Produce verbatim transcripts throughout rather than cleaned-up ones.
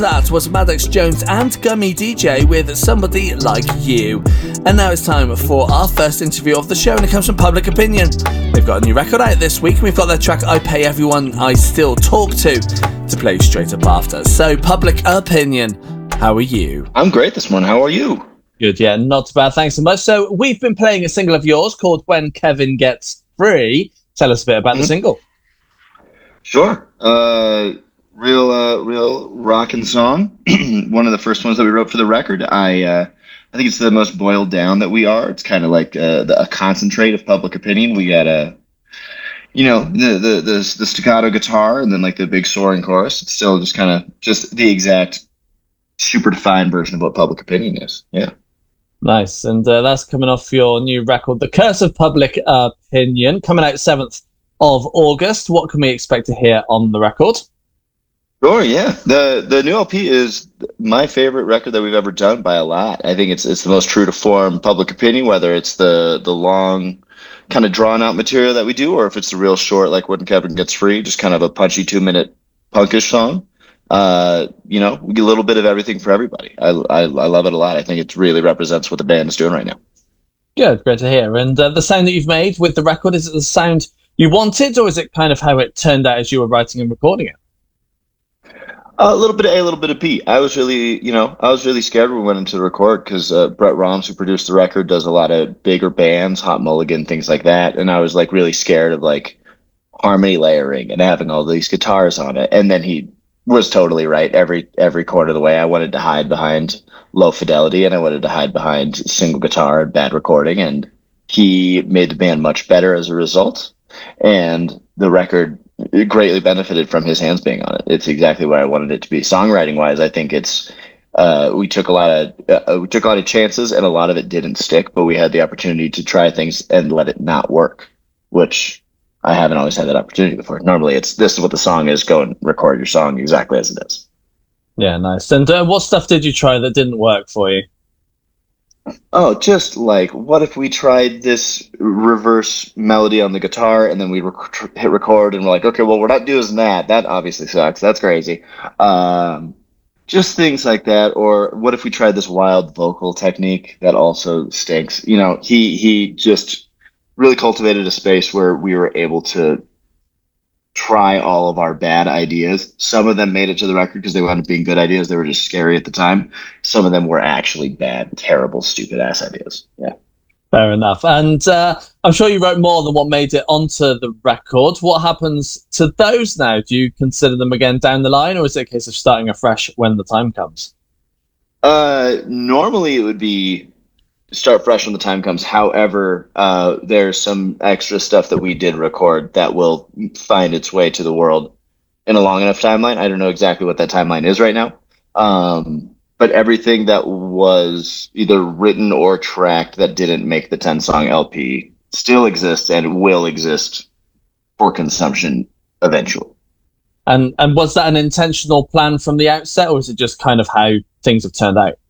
That was Maddox Jones and Gummy D J with Somebody Like You. And now it's time for our first interview of the show, and it comes from Public Opinion. They've got a new record out this week, and we've got their track I Pay Everyone I Still Talk To to play straight up after. So, Public Opinion, how are you? I'm great this morning. How are you? Good, yeah, not too bad, thanks so much. So, we've been playing a single of yours called When Kevin Gets Free. Tell us a bit about mm-hmm. the single. Sure. Uh... Real, uh, real rockin' song. One of the first ones that we wrote for the record. I, uh, I think it's the most boiled down that we are. It's kind of like uh, the, a concentrate of Public Opinion. We got a, you know, the, the the the staccato guitar and then like the big soaring chorus. It's still just kind of just the exact super defined version of what Public Opinion is. Yeah. Nice, and uh, that's coming off your new record, The Curse of Public Opinion, coming out seventh of August. What can we expect to hear on the record? Sure, yeah. The the new L P is my favorite record that we've ever done by a lot. I think it's it's the most true to form Public Opinion, whether it's the the long kind of drawn out material that we do, or if it's the real short, like When Kevin Gets Free, just kind of a punchy two minute punkish song. Uh, you know, we get a little bit of everything for everybody. I, I I love it a lot. I think it really represents what the band is doing right now. Good, great to hear. And uh, the sound that you've made with the record, is it the sound you wanted, or is it kind of how it turned out as you were writing and recording it? A little bit of A, a little bit of B. I was really, you know, I was really scared when we went into the record because uh, Brett Roms, who produced the record, does a lot of bigger bands, Hot Mulligan, things like that. And I was like really scared of like harmony layering and having all these guitars on it. And then he was totally right every every quarter of the way. I wanted to hide behind low fidelity and I wanted to hide behind single guitar and bad recording. And he made the band much better as a result. And the record it greatly benefited from his hands being on it. It's exactly what I wanted it to be. Songwriting wise, I think it's uh, we took a lot of uh, we took a lot of chances, and a lot of it didn't stick. But we had the opportunity to try things and let it not work, which I haven't always had that opportunity before. Normally, it's this is what the song is. Go and record your song exactly as it is. Yeah, nice. And uh, what stuff did you try that didn't work for you? Oh, just like, what if we tried this reverse melody on the guitar and then we rec- hit record and we're like, okay, well, we're not doing that. That obviously sucks. That's crazy. Um, just things like that. Or what if we tried this wild vocal technique that also stinks? You know, he he just really cultivated a space where we were able to try all of our bad ideas. Some of them made it to the record because they wound up being good ideas. They were just scary at the time. Some of them were actually bad, terrible, stupid ass ideas. Yeah. Fair enough. And uh, I'm sure you wrote more than what made it onto the record. What happens to those now? Do you consider them again down the line, or is it a case of starting afresh when the time comes? Uh, normally it would be start fresh when the time comes. However, uh, there's some extra stuff that we did record that will find its way to the world in a long enough timeline. I don't know exactly what that timeline is right now. Um, but everything that was either written or tracked that didn't make the ten song L P still exists and will exist for consumption eventually. And, and was that an intentional plan from the outset, or is it just kind of how things have turned out?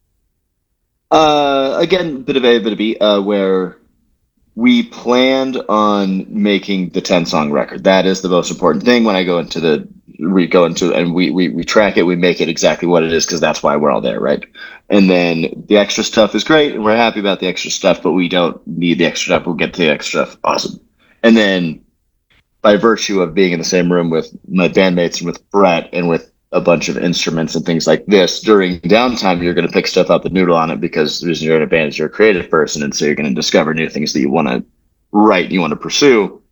Uh, again, bit of A, bit of B, uh, where we planned on making the ten song record. That is the most important thing. When I go into the, we go into, and we, we, we track it, we make it exactly what it is, because that's why we're all there, right? And then the extra stuff is great, and we're happy about the extra stuff, but we don't need the extra stuff. We'll get to the extra stuff. Awesome. And then by virtue of being in the same room with my bandmates and with Brett and with a bunch of instruments and things like this, during downtime, you're going to pick stuff up and noodle on it, because the reason you're in a band is you're a creative person. And so you're going to discover new things that you want to write and you want to pursue.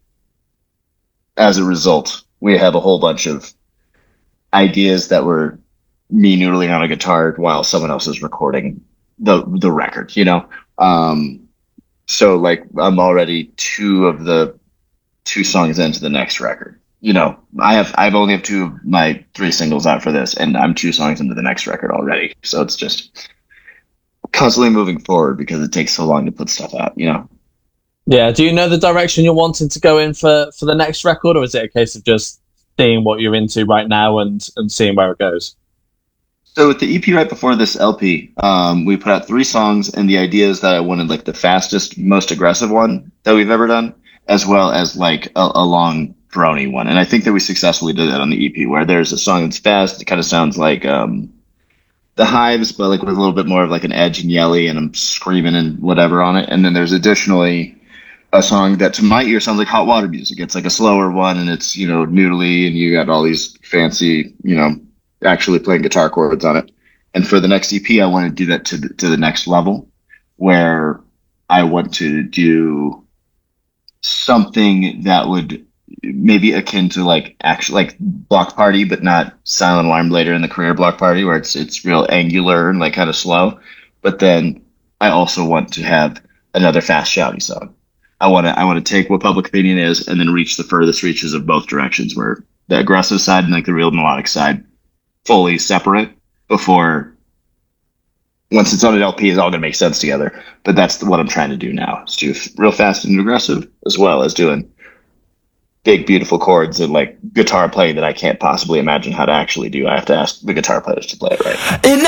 As a result, we have a whole bunch of ideas that were me noodling on a guitar while someone else is recording the, the record, you know? Um, so like I'm already two of the two songs into the next record. You know, I have I've only have two of my three singles out for this, and I'm two songs into the next record already. So it's just constantly moving forward because it takes so long to put stuff out, you know? Yeah. Do you know the direction you're wanting to go in for, for the next record, or is it a case of just seeing what you're into right now and, and seeing where it goes? So with the E P right before this L P, um, we put out three songs, and the idea is that I wanted like the fastest, most aggressive one that we've ever done, as well as like a, a long droney one. And I think that we successfully did that on the E P, where there's a song that's fast. It kind of sounds like um, the Hives, but like with a little bit more of like an edge and yelly, and I'm screaming and whatever on it. And then there's additionally a song that to my ear sounds like hot water music. It's like a slower one, and it's, you know, noodly, and you got all these fancy, you know, actually playing guitar chords on it. And for the next E P, I want to do that to the, to the next level, where I want to do something that would maybe akin to like actually like Block Party, but not Silent Alarm later in the career Block Party, where it's it's real angular and like kind of slow. But then I also want to have another fast shouty song. I want to I want to take what Public Opinion is and then reach the furthest reaches of both directions, where the aggressive side and like the real melodic side fully separate before once it's on an L P, it's all going to make sense together. But that's what I'm trying to do now, is do real fast and aggressive, as well as doing big, beautiful chords and like guitar playing that I can't possibly imagine how to actually do. I have to ask the guitar players to play it right. And